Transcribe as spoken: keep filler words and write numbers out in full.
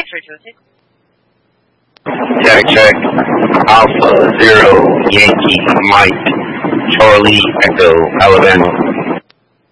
three two six. Check, check. Alpha, Zero, Yankee, Mike, Charlie, Echo, Alabama.